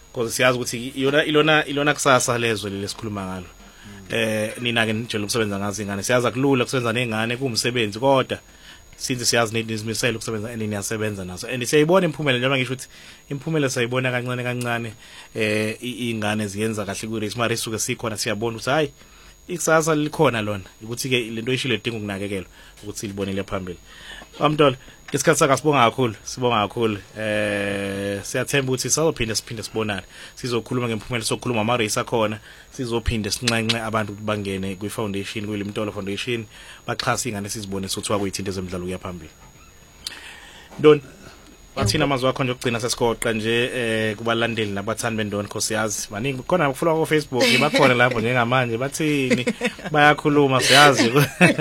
because siyazi ukuthi ilona kusasa lezwe lesikhuluma ngalo. Nina ke nje ukusebenza ngazo ingane siyazi akulula kusebenza nezingane kumsebenzi kodwa since siyazi nizimisela ukusebenza and niyasebenza naso and siyayibona imphumela njengoba ngisho ukuthi imphumela sayibona kancane ingane ziyenza kahle ku race mara isuke sikhona siyabona ukuthi hayi ikusasa likhona lona ukuthi ke lento ishilo edinga ukunakekelwa ukuthi libonele phambili. Amntolo isikhathi saka sibonga kakhulu siyathemba ukuthi siphinde sibonane sizokhuluma ngemphumela sokukhuluma ama race akhona sizophinde sinxenxe abantu ukuthi bangene kwi foundation kwiLimtolo Foundation baxhasa ingane sizibone sokuthi kwakuyithinto ezemidlalo kuyaphambili. Ndoni bathina amazwi akho nje ukugcina sesigoqa nje kubalandeli nabathandi bendoni Nkosiyazi maningi khona ukufula ku Facebook bakhona lapho njengamanje bathini bayakhuluma siyazi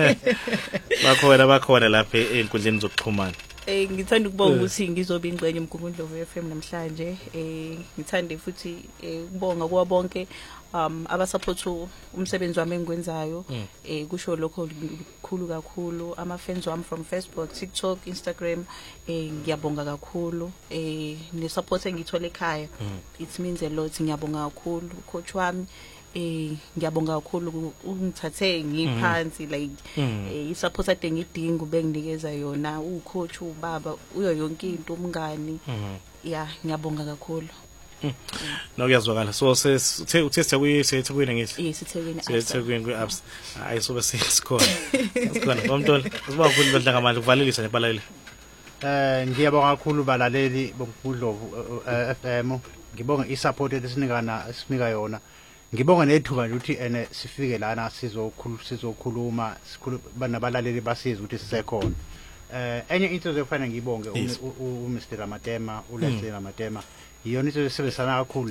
bakhona lapha enkundleni zokuxhumana. Ngithanda ukubonga ukuthi ngizobe ingcenye eMgungundlovu FM namhlanje. Ngithande futhi ukubonga kwa bonke abasupport umsebenzi wami engikwenzayo. Kusho lokho kukhulu kakhulu ama fans wami from Facebook, TikTok, Instagram. Ngiyabonga kakhulu ne support engithola ekhaya. It means a lot. Ngiyabonga kakhulu coach wami. Ngiyabonga kakhulu ungithathe ngiphansi like isupport ade ngidinga ubenginikeza yona ucoach ubaba uyo yonke into umngani ngiyabonga kakhulu. No kuyazwakala so uthe sithekuyini ngithi sithekuyini kwi-apps ayisobe sikhona Bamtolo siba kakhulu badla ngamanje kuvalelisa nebalaleli. Ngiyabonga kakhulu balaleli boMgungundlovu FM ngibonga isupport esinika yona. Ngibonga nethuba nje ukuthi sifike lana sizokhuluma nabalaleli basiza ukuthi sisekhona. Enye into ezofana ngibonge uMr Ramatema uLeslie Ramatema iyona into esebenzisana kakhulu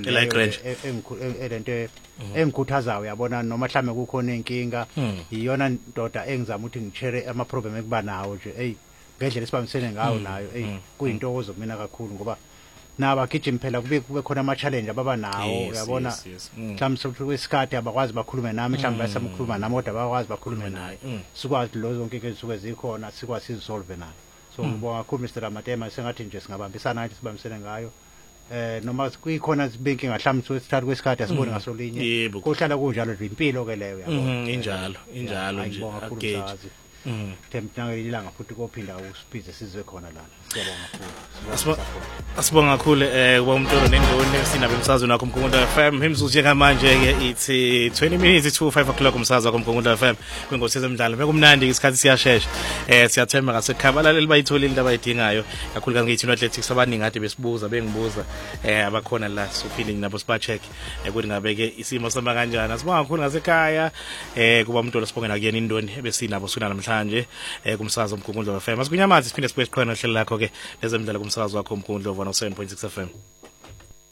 lento engikhuthazayo yabona noma mhlambe kukhona inkinga iyona ndoda engizama ukuthi ngichere ama problem ekuba nawo nje ngendlela esibambisene ngayo nayo kuyintokozo kumina kakhulu ngoba nabagijima phela kube khona ama challenge ababa nawo uyabona mhlawumbe kwesikhathi abakwazi bakhulume nami mhlawumbe basamukhuluma nami kodwa bakwazi bakhulume naye sikwazi lo zonke into ezisuke zikhona sikwazi sizisolve nayo. So ngibonga kakhulu Mr Ramatema sengathi nje singabambisana nathi sibambisene ngayo noma kuyikhona zibinkinga mhlawumbe sithatha kwesikhathi asibone ngasolinye kohlala kunjalo nje impilo ke leyo yabona injalo nje okay Tempna ilanga futhi kophinda uSpeed sizwe khona lana. Siyabonga kakhulu. Asibonga kakhulu kuba uMtolo nendoni sinabe emsazweni wakho uMgungundlovu FM imzuzu njengamanje ke ithi 20 minutes to 5 o'clock umsazweni wakho uMgungundlovu FM kwengosizwe emidlalo bekumnandi isikhathi siyashesha siyathemba ngasekhabalaleli bayitholile into abayidingayo kakhulu kangithi athletics abaningi ade besibuza bengibuza abakhona la sophinde nabo siba check ukuthi ngabe ke isimo samba kanjani. Asibonga kakhulu ngasekhaya kuba uMtolo sibonge nakuyena indoni ebesinabo sona namhlanje kumsakazo uMgungundlovu FM. Asikunyamazi siphinde sibe siqhwana hlelo lakho ke lezemidlalo kumsakazo wakho uMgungundlovu 107.6 FM.